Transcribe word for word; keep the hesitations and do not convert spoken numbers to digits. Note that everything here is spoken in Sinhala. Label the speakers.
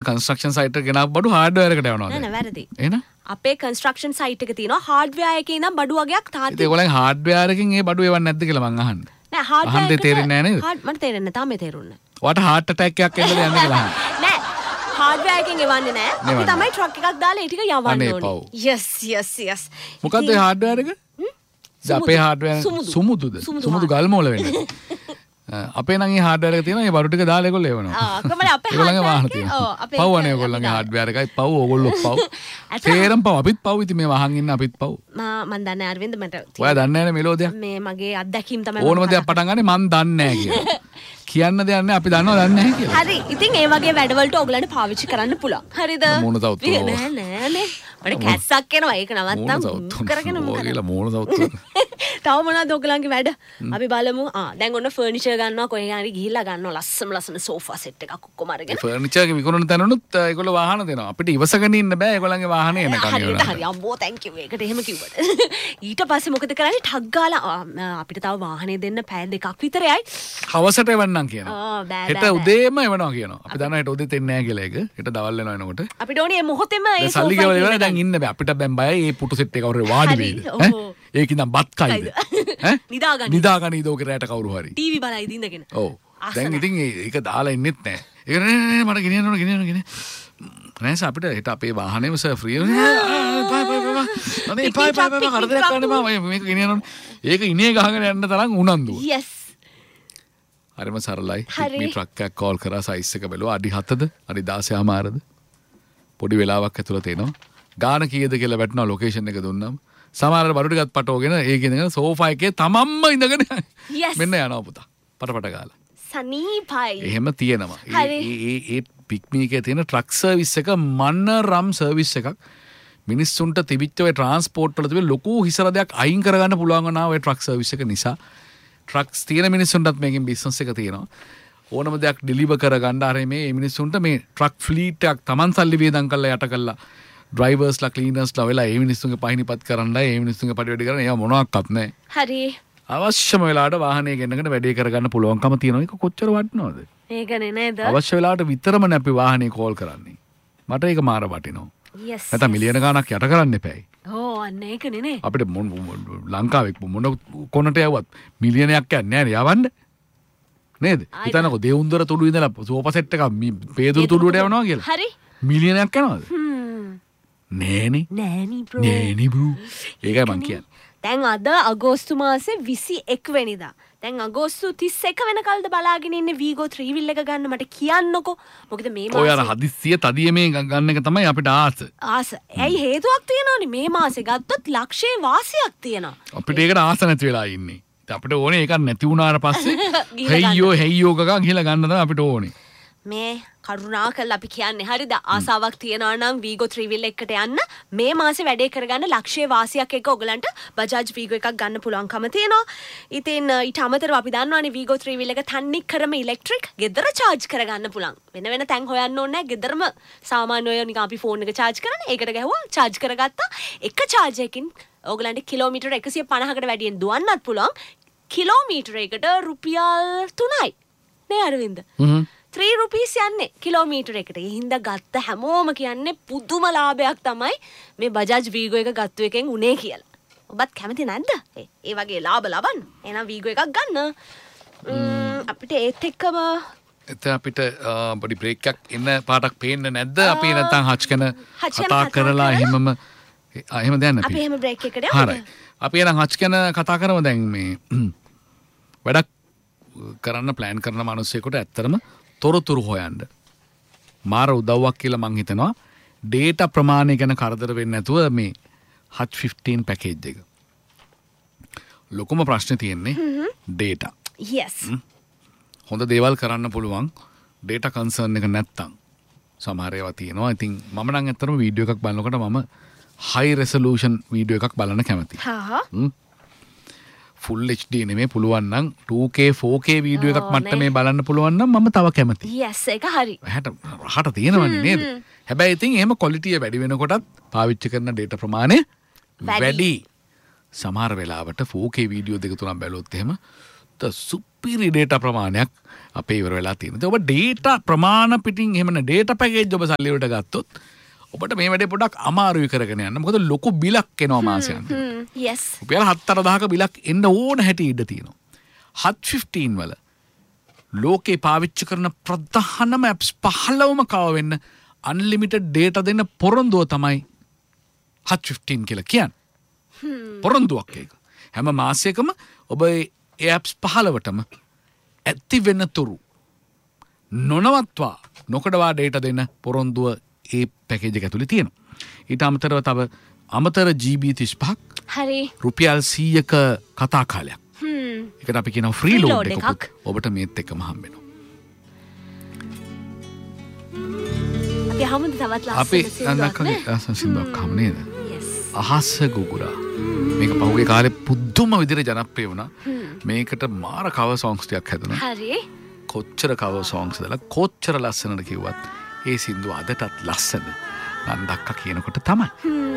Speaker 1: කන්ස්ට්‍රක්ෂන් සයිට් එක ගෙනාව බඩු හાર્ඩ්වෙයාර් එකට යනවා.
Speaker 2: නෑ නෑ වැරදි.
Speaker 1: එහෙනම්
Speaker 2: අපේ කන්ස්ට්‍රක්ෂන් සයිට් එක තියෙනවා හાર્ඩ්වෙයාර් එකේ ඉඳන් බඩු වගේක් තාත්ති.
Speaker 1: ඉතින් ඒගොල්ලන් හાર્ඩ්වෙයාර් එකකින් ඒ බඩු එවන්නේ නැද්ද කියලා මං අහන්නේ.
Speaker 2: නෑ හાર્ඩ්වෙයාර්
Speaker 1: අහන්නේ තේරෙන්නේ නැහැ නේද?
Speaker 2: හાર્ඩ් මට තේරෙන්නේ නැහැ. තාම තේරුන්නේ නැහැ.
Speaker 1: ඔයාට heart attack එකක් එන්නද යන්නේ කියලා අහන්නේ.
Speaker 2: නෑ හાર્ඩ්වෙයාර් එකෙන් එවන්නේ නෑ. අපි තමයි ට්‍රක් එකක් දාලා ඒ ටික යවන්න
Speaker 1: අනේ
Speaker 2: ඕනේ.
Speaker 1: පව්.
Speaker 2: yes yes yes.
Speaker 1: මොකද්ද ඒ හાર્ඩ්වෙයාර් එක? අපේ හાર્ඩ්වෙයාර් සුමුදුද? සුමුදු ගල්මෝල වෙන්නේ. අපේ නම් ඒ හાર્ඩ්වෙයාර් එක තියෙනවා. ඒ බඩු ටික දාලා ඒගොල්ලෝ එවනවා.
Speaker 2: ආ කොහමද අපේ
Speaker 1: ඒගොල්ලන්ගේ වාහන තියෙනවා. පව් අනේ ඒගොල්ලන්ගේ හાર્ඩ්වෙයාර් එකයි පව් ඕගොල්ලෝ පව්. තේරම් පව් අපිත් පව් ඉතින් මේ වහන් ඉන්න අපිත් පව්.
Speaker 2: මම මන් දන්නේ අරවින්ද මට.
Speaker 1: ඔයා දන්නේ නැහැ නේ මෙලෝදියා.
Speaker 2: මේ මගේ අත්දැකීම් තමයි
Speaker 1: ඕනම දෙයක් පටන් ගන්නේ මන් දන්නේ නැහැ කියලා. කියන්න දෙයක් නැහැ අපි දන්නව දන්නේ නැහැ කියලා.
Speaker 2: හරි. ඉතින් ඒ වගේ වැඩවලට ඔයගලන්ට පාවිච්චි කරන්න පුළුවන්. හරිද?
Speaker 1: මූණ තවුතු.
Speaker 2: නෑ නෑ නේ. මට කැස්සක් එනවා. ඒක නවත්තම් කරගෙන මොකද?
Speaker 1: කියලා මූණ තවුතු.
Speaker 2: තව මොනවද ඔයගලන්ගේ වැඩ? අපි බලමු. ආ දැන් ඔන්න ෆර්නිචර් ගන්නවා කොහෙන් හරි ගිහිල්ලා ගන්නවා ලස්සන ලස්සන සෝෆා සෙට් එකක් ඔක්කොම අරගෙන.
Speaker 1: ෆර්නිචර් එක විකුණන තැනුත් ඒගොල්ලෝ වාහන දෙනවා. අපිට ඉවසගෙන ඉන්න බෑ ඒගොල්ලන්ගේ වාහනේ එනකන් ඒවලා.
Speaker 2: හරියට හරි අම්බෝ thank you. ඒකට එහෙම කිව්වට. ඊට පස්සේ මොකද කරන්නේ? ටග් ගාලා අපිට තව වාහනේ දෙන්න පැය දෙකක් විතරයි.
Speaker 1: හවසට එවන්නම් කියනවා.
Speaker 2: ආ බෑ
Speaker 1: හෙට උදේම එවනවා කියනවා. අපි දන්නවා හෙට උදේත් එන්නේ නැහැ කියලා ඒක. හෙට දවල් වෙනවා එනකොට.
Speaker 2: අපිට ඕනේ මොහොතේම ඒ
Speaker 1: සල්ලි ගෙවලා ඉවරයි දැන් ඉන්න බෑ. අපිට දැන් බයයි මේ පුටු සෙට් එක කවුරු වාඩි වෙයිද? ඈ ඒක ඉඳන් බත් කයිද? ඈ
Speaker 2: නිදාගන්න.
Speaker 1: නිදාගන්න ඉදෝක රැට කවුරු හරි.
Speaker 2: ටීවී බලයිද ඉඳගෙන.
Speaker 1: ඔව්. දැන් ඉතින් ඒක දාලා ඉන්නෙත් නැහැ. ඒක නේ නේ මට ගෙනියන්න ඕන ගෙනියන්න ගෙනියන්න. නෑස අපිට හෙට අපේ වාහනේම සර් ෆ්‍රී වෙනවා. බයි බයි බයි. අනේ බයි බයි බයි කරදරයක් කරන්න බෑ. මේක ගෙනියන්න ඕන. ඒක ඉනේ ගහගෙන යන්න තරම් උනන්දුව.
Speaker 2: yes.
Speaker 1: හරිම සරලයි. මේ ට්‍රක් එකක් කෝල් කරා සයිස් එක බැලුවා. අඩි හතද අඩි දහසමාරද. පොඩි වෙලාවක් ඇතුළත එනවා. ගාන කීයද කියලා වැටෙනවා ලොකේෂන් එක දුන්නාම. සමහරවල් බඩු ටිකක් පටවගෙන ඒක ඉඳගෙන සෝෆා එකේ තමන්ම ඉඳගෙන මෙන්න යනවා පුතා. පටපට ගාලා.
Speaker 2: සනීපයි.
Speaker 1: එහෙම තියෙනවා. ඒ ඒ ඒ පික්මී එකේ තියෙන ට්‍රක් සර්විස් එක මනරම් සර්විස් එකක්. මිනිස්සුන්ට තිබිච්ච ඔය ට්‍රාන්ස්පෝර්ට් වල තිබෙන ලොකු හිසරදයක් අයින් කරගන්න පුළුවන් වුණා ඔය ට්‍රක් සර්විස් එක නිසා. ට්‍රක්ස් තියෙන මිනිස්සුන්ටත් මේකෙන් බිස්නස් එක තියෙනවා. ඕනම දෙයක් ඩිලිවර් කරගන්න අර මේ මිනිස්සුන්ට මේ ට්‍රක් ෆ්ලීට් එකක් Taman සල්ලි වේදම් කරලා යට කරලා ඩ්‍රයිවර්ස්ලා ක්ලීනර්ස්ලා වෙලා ඒ මිනිස්සුන්ගේ පහිනිපත් කරන්නයි ඒ මිනිස්සුන්ගේ පරිවැඩි කරන්න ඒවා මොනවාක්වත් නැහැ.
Speaker 2: හරි.
Speaker 1: අවශ්‍යම වෙලාවට වාහනය ගෙන්නගෙන වැඩේ කරගන්න පුළුවන්කම තියෙනවා. ඒක කොච්චර වටිනවද?
Speaker 2: ඒකනේ නේද?
Speaker 1: අවශ්‍ය වෙලාවට විතරමනේ අපි වාහනේ කෝල් කරන්නේ. මට ඒක මාර වටිනවා.
Speaker 2: yes.
Speaker 1: නැත්නම් මිලියන ගාණක් යට කරන්න එපායි.
Speaker 2: ඕ අන්න ඒකනේ නේ.
Speaker 1: අපිට ලංකාවේ මොන කොනට යවුවත් මිලියනයක් යන්නේ නැහැ යවන්න. නේද? හිතන්නකෝ දේවුන්දර තුඩු ඉඳලා සෝෆා සෙට් එකක් පේදුරු තුඩුවට යවනවා කියලා.
Speaker 2: හරි.
Speaker 1: මිලියනයක් යනවද? නෑනේ.
Speaker 2: නෑනේ බ්‍රෝ.
Speaker 1: නෑනේ බ්‍රෝ. ඒකයි මං කියන්නේ.
Speaker 2: දැන් අද අගෝස්තු මාසේ විසි එක් වෙනිදා. දැන් අගෝස්තු තිස් එක වෙනකල්ද බලාගෙන ඉන්නේ වීගෝ ත්‍රී wheel එක ගන්න මට කියන්නකෝ. මොකද මේ මාසේ
Speaker 1: ඔය අර හදිස්සිය තදිය මේ ගන්න එක තමයි අපිට ආස.
Speaker 2: ආස. ඇයි හේතුවක් තියෙනවනේ මේ මාසේ ගත්තොත් ලක්ෂේ වාසියක් තියෙනවා.
Speaker 1: අපිට ඒකට ආස නැති වෙලා ඉන්නේ. අපිට ඕනේ ඒකක් නැති වුණාට පස්සේ හෙයියෝ හෙයියෝ ගගා ගිහලා ගන්න තමයි අපිට ඕනේ.
Speaker 2: මේ කරුණාකරලා අපි කියන්නේ හරිද ආසාවක් තියනවා නම් වීගෝ ත්‍රී wheel එකට යන්න මේ මාසේ වැඩේ කරගන්න ලක්ෂයේ වාසියක් එක ඔයගලන්ට බජාජ් වීගෝ එකක් ගන්න පුළුවන්කම තියෙනවා. ඉතින් ඊට අමතරව අපි දන්නවානේ වීගෝ ත්‍රී wheel එක තන්නේ කරම ඉලෙක්ට්‍රික් ගෙදර charge කරගන්න පුළුවන්. වෙන වෙන තැන් හොයන්න ඕනේ නැහැ. ගෙදරම සාමාන්‍ය ඔය නිකන් අපි ෆෝන් එක charge කරන්නේ. ඒකට ගැහුවා charge කරගත්තා. එක charge එකකින් ඔයගලන්ට කිලෝමීටර එකසිය පනහකට වැඩියෙන් දුවන්නත් පුළුවන්. කිලෝමීටර එකට රුපියල් තුනයි. නේ අරවින්ද? හ්ම්. ත්‍රී රුපීස් යන්නේ කිලෝමීටර එකට. ඒ හින්දා ගත්ත හැමෝම කියන්නේ පුදුම ලාභයක් තමයි මේ බජාජ් වීගෝ එක ගත්ත එකෙන් උනේ කියලා. ඔබත් කැමති නැද්ද? ඒ වගේ ලාභ ලබන්න. එහෙනම් වීගෝ එකක් ගන්න. අපිට ඒත් එක්කම
Speaker 1: එතන අපිට බඩි බ්‍රේක් එකක් එන්න පාටක් පේන්නේ නැද්ද? අපි නැත්තම් හච් කරන කතා කරලා එහෙමම එහෙම දැන් අපි.
Speaker 2: අපි එහෙම බ්‍රේක් එකකට යමු.
Speaker 1: හරි. අපි එහෙනම් හච් කරන කතා කරමු දැන් මේ වැඩක් කරන්න ප්ලෑන් කරන මිනිස්සුෙකුට ඇත්තටම තොරතුරු හොයන්න මාර උදව්වක් කියලා මං හිතනවා. ඩේටා ප්‍රමාණය ගැන කරදර වෙන්නේ නැතුව මේ හච් ෆිෆ්ටීන් පැකේජ් එක. ලොකුම ප්‍රශ්නේ තියෙන්නේ ඩේටා.
Speaker 2: yes.
Speaker 1: හොඳ දේවල් කරන්න පුළුවන් ඩේටා කන්සර්න් එක නැත්තම් සමහර ඒවා තියෙනවා. ඉතින් මම නම් ඇත්තටම වීඩියෝ එකක් බලනකොට මම high resolution වීඩියෝ එකක් බලන්න කැමතියි.
Speaker 2: හා
Speaker 1: ෆුල් එච් ඩී නෙමෙයි පුළුවන් නම් to K for K video එකක් මට්ටමේ බලන්න පුළුවන් නම් මම තව කැමතියි.
Speaker 2: yes ඒක හරි.
Speaker 1: රහට රහට තියෙනවනේ නේද? හැබැයි ඉතින් එහෙම ක්වොලිටිය වැඩි වෙනකොටත් පාවිච්චි කරන ඩේටා ප්‍රමාණය වැඩි. සමහර වෙලාවට ෆෝර් කේ වීඩියෝ දෙක තුනක් බැලුවොත් එහෙම සුපිරි ඩේටා ප්‍රමාණයක් අපේ ඉවර වෙලා තියෙනවා. ඔබ ඩේටා ප්‍රමාණ පිටින් එහෙම න ඩේටා පැකේජ් ඔබ සල්ලි වලට ගත්තොත් ඔබට මේ වැඩේ පොඩ්ඩක් අමාරුයි කරගෙන යන්න. මොකද ලොකු බිලක් එනවා මාසෙකට.
Speaker 2: yes.
Speaker 1: රුපියල් හතර දහසක බිලක් එන්න ඕන හැටි ඉඩ තියෙනවා. හත් පන්දහස් වල ලෝකේ පාවිච්චි කරන ප්‍රධානම ඇප්ස් පහළවම කව වෙන්න අන්ලිමිටඩ් ඩේටා දෙන්න පොරොන්දුව තමයි හත් පන්දහස් කියලා කියන්නේ. පොරොන්දුවක් ඒක. හැම මාසයකම ඔබ ඒ ඇප්ස් පහළවටම ඇති වෙන තුරු නොනවත්වා නොකඩවා ඩේටා දෙන්න පොරොන්දුව ඒ පැකේජ් එක ඇතුලේ තියෙනවා. ඊට අමතරව තව අමතර ජී බී තිස් පහක්
Speaker 2: හරි
Speaker 1: රුපියල් සීයක කතා කාලයක්. ඒකට අපි කියනවා ෆ්‍රී
Speaker 2: Free
Speaker 1: ලෝඩ්
Speaker 2: load
Speaker 1: එකක්.
Speaker 2: එකක්.
Speaker 1: ඔබට මේත් එක්කම හම්බ වෙනවා.
Speaker 2: අපි හමුද තවත්
Speaker 1: අපි
Speaker 2: ලස්සන
Speaker 1: අන්නක
Speaker 2: සින්දුවක් නේ?
Speaker 1: ලස්සන සින්දුවක් හම්බ නේද?
Speaker 2: yes.
Speaker 1: අහස ගුගුරා. මේක පහුගිය කාලේ පුදුම විදිහට ජනප්‍රිය වුණා. මේකට මාර කවර් සොන්ග්ස් ටිකක් හැදුනා.
Speaker 2: හරි
Speaker 1: කොච්චර කවර් සොන්ග්ස් දාලා කොච්චර ලස්සනද කිව්වත් ඒ සින්දුව අදටත් ලස්සන. නන්දක්ක කියනකොට තමයි.